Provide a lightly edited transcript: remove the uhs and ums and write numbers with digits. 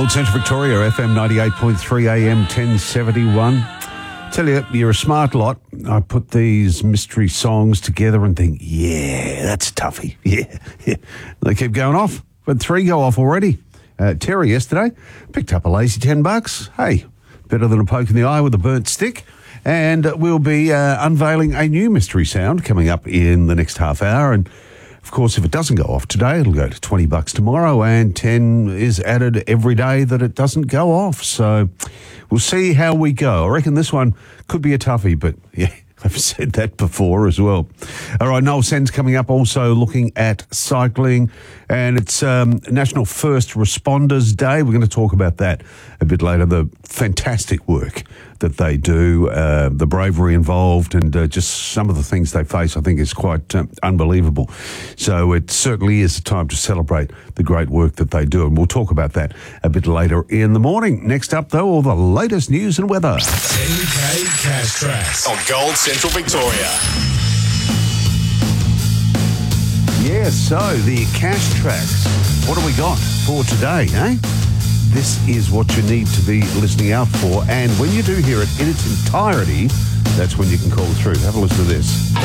Gold Central Victoria, FM 98.3 AM 1071. Tell you, you're a smart lot. I put these mystery songs together and think, yeah, that's a toughie. Yeah. They keep going off. But 3 go off already. Terry yesterday picked up a lazy $10. Hey, better than a poke in the eye with a burnt stick. And we'll be unveiling a new mystery sound coming up in the next half hour. And of course, if it doesn't go off today, it'll go to $20 tomorrow, and 10 is added every day that it doesn't go off. So we'll see how we go. I reckon this one could be a toughie, but yeah, I've said that before as well. All right, Noel Sen's coming up, also looking at cycling, and it's National First Responders Day. We're going to talk about that a bit later, the fantastic work that they do, the bravery involved, and just some of the things they face, I think, is quite unbelievable. So it certainly is a time to celebrate the great work that they do, and we'll talk about that a bit later in the morning. Next up, though, all the latest news and weather. 10K Cash Tracks on Gold Central Victoria. Yeah, so the cash tracks. What have we got for today, eh? This is what you need to be listening out for, and when you do hear it in its entirety, that's when you can call through. Have a listen to this.